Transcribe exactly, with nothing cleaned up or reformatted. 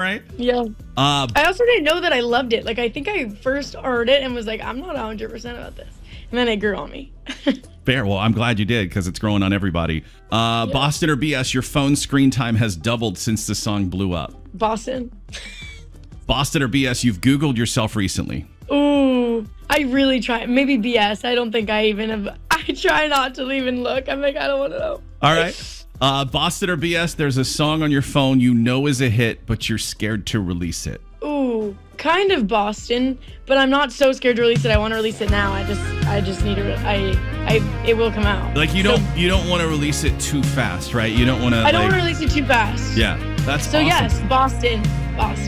right. Yeah. Uh, I also didn't know that I loved it. Like, I think I first heard it and was like, I'm not one hundred percent about this. And then it grew on me. Fair. Well, I'm glad you did because it's growing on everybody. Uh, Yeah. Boston or B S, your phone screen time has doubled since the song blew up. Boston. Boston or B S, you've Googled yourself recently. Ooh, I really try. Maybe B S. I don't think I even have. I try not to even look. I'm like, I don't want to know. All right. Uh, Boston or B S, there's a song on your phone you know is a hit, but you're scared to release it. Ooh, kind of Boston, but I'm not so scared to release it. I want to release it now. I just, I just need to. I, I, it will come out. Like you So- don't, you don't want to release it too fast, right? You don't want to. I don't like, want to release it too fast. Yeah, that's So awesome. yes, Boston, Boston.